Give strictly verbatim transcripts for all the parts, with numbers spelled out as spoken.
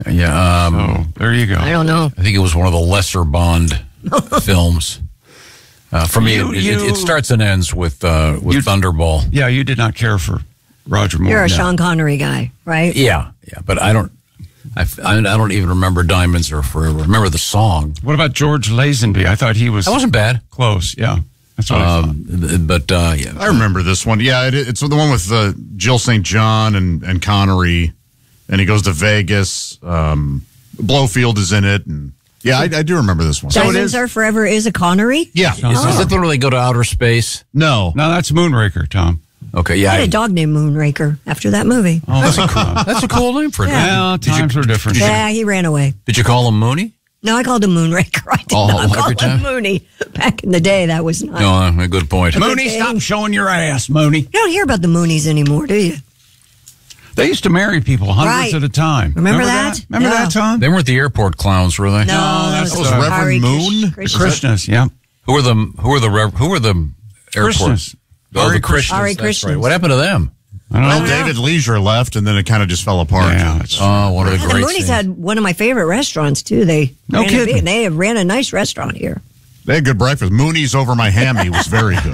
Yeah. Um, so, there you go. I don't know. I think it was one of the lesser Bond films. Uh, for me, You- it, you- it, it starts and ends with uh, with You- Thunderball. Yeah, you did not care for Roger Moore. You're a No. Sean Connery guy, right? Yeah, yeah, but I don't. I, I don't even remember Diamonds Are Forever. Remember the song? What about George Lazenby? I thought he was That wasn't bad. close. Yeah, that's what I thought. Um, but uh, yeah, I remember this one. Yeah, it, it's the one with uh, Jill Saint John and, and Connery, and he goes to Vegas. Um, Blofeld is in it, and yeah, I, I do remember this one. Diamonds Are Forever is a Connery? Yeah. is, is it when they go to outer space? No. No, that's Moonraker, Tom. Okay, I yeah, had I- a dog named Moonraker after that movie. Oh, that's a cool. that's a cool name for it. Well, times were different. Yeah, he ran away. Did you call him Mooney? No, I called him Moonraker. I did Oh, not every call him time? Mooney. Back in the day, that was not. No, uh, a good point. Mooney, stop showing your ass, Mooney. You don't hear about the Moonies anymore, do you? They used to marry people hundreds Right. at a time. Remember that? Remember No. that, Tom? They weren't the airport clowns, were they? No, that's that was uh, Reverend Hare Moon? Krish- Krishnas, yeah. Who were the Who were the rev- Who were the airport? Krishnas. Oh, the Hare Krishnas. Hare that's Krishnas. right. What happened to them? I don't Well, know. David Leisure left, and then it kind of just fell apart. Yeah, that's Oh, one of the Yeah, the great Moonies scenes. had one of my favorite restaurants too. They No ran a kidding. big- they ran a nice restaurant here. They had good breakfast. Mooney's over my hammy was very good.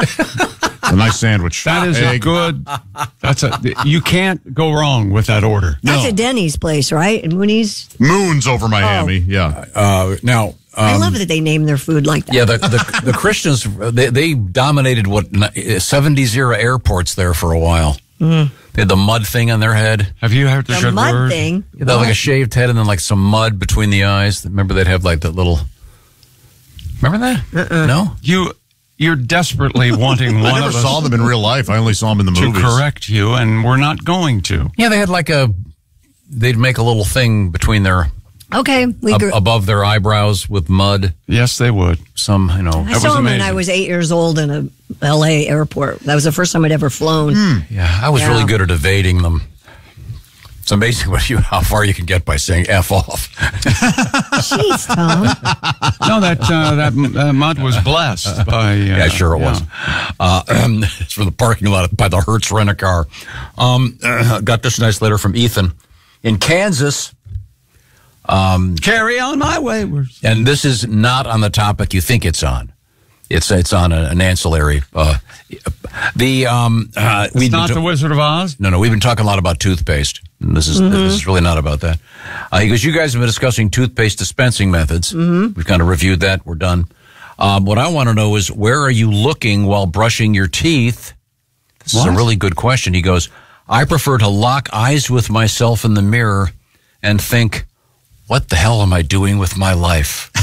A nice sandwich. That is a Egg. good. That's a. You can't go wrong with that order. That's No. a Denny's place, right? And Moonies. Moon's over my Oh. hammy. Yeah. Uh, now, I um, love that they name their food like that. yeah, the the, the Christians they, they dominated what seventies era airports there for a while. Mm-hmm. They had the mud thing on their head. Have you heard the, The good mud word? thing. They had like a shaved head and then like some mud between the eyes. Remember they'd have like that little. Remember that? Uh-uh. No. You, you're desperately wanting I one never of us saw them in real life. I only saw them in the to movies. correct you, and we're not going to. Yeah, they had like a. They'd make a little thing between their Okay, we ab- grew. above their eyebrows with mud. Yes, they would. Some, you know. I That saw was him when amazing. I was eight years old in a L A airport. That was the first time I'd ever flown. Yeah, I was Yeah. really good at evading them. It's amazing what you how far you can get by saying "f off." Jeez, Tom. No, that uh, that uh, mud was blessed by. Uh, Yeah, sure it yeah. was. Uh, it's from the parking lot by the Hertz Rent-A-Car. Um, got this nice letter from Ethan in Kansas. Carry on my wayward. And this is not on the topic you think it's on. It's it's on a, an ancillary. Uh, the um, uh, It's we've been not ta- the Wizard of Oz. no, no. We've been talking a lot about toothpaste. And this is this is really not about that. Uh, he goes, you guys have been discussing toothpaste dispensing methods. Mm-hmm. We've kind of reviewed that. We're done. Um, what I want to know is where are you looking while brushing your teeth? This is a What? really good question. He goes, I prefer to lock eyes with myself in the mirror and think, what the hell am I doing with my life?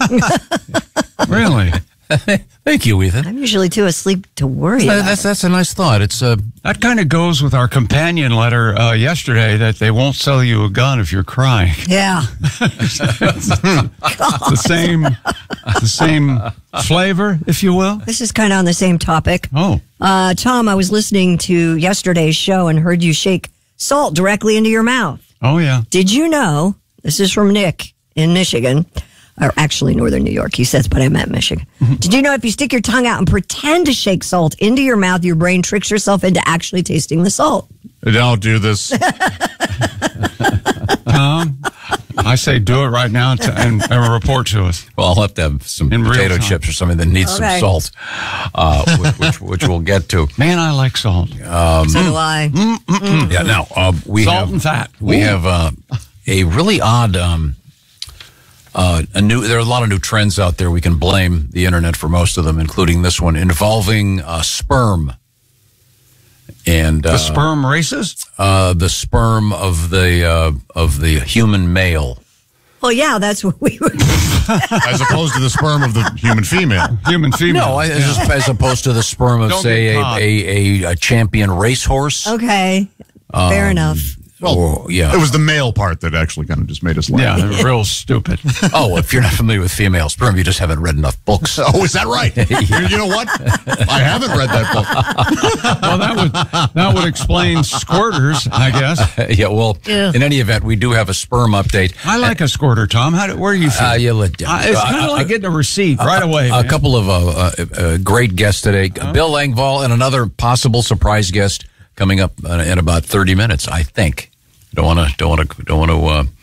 Really? Thank you, Ethan. I'm usually too asleep to worry Uh, about that's it. that's a nice thought. It's uh, That kind of goes with our companion letter uh, yesterday that they won't sell you a gun if you're crying. Yeah. The same, the same flavor, if you will. This is kind of on the same topic. Oh, Uh, Tom, I was listening to yesterday's show and heard you shake salt directly into your mouth. oh yeah. Did you know? This is from Nick in Michigan, or actually Northern New York. He says, but I meant Michigan. Did you know if you stick your tongue out and pretend to shake salt into your mouth, your brain tricks yourself into actually tasting the salt? Don't do this. Tom, I say do it right now to, and, and report to us. well, I'll have to have some In real potato time. chips or something that needs Okay. some salt, uh, which, which which we'll get to. Man, I like salt. so do I. Yeah. Now uh, we Salt have and fat. we Ooh. have uh, a really odd. Um, uh, a new. There are a lot of new trends out there. We can blame the internet for most of them, including this one involving uh, sperm. And The uh, sperm racist? uh, the sperm of the uh, of the human male. Well, yeah, that's what we were. As opposed to the sperm of the human female. Human female. No, I- as, as opposed to the sperm of, Don't say, get a, caught. a, a, a champion racehorse. Okay. Fair enough. Or, yeah. It was the male part that actually kind of just made us laugh. Yeah, they're real stupid. Oh, if you're not familiar with female sperm, you just haven't read enough books. Oh, is that right? You know what? I haven't read that book. Well, that would that would explain squirters, I guess. Yeah, well, Yeah. in any event, we do have a sperm update. I like a squirter, Tom. How do, where do you feel? Uh, yeah, let, Uh, it's kind of like getting a receipt right away. A man. couple of uh, uh, uh, great guests today. Bill Engvall and another possible surprise guest coming up uh, in about thirty minutes, I think. Don't want to don't want to don't want to uh,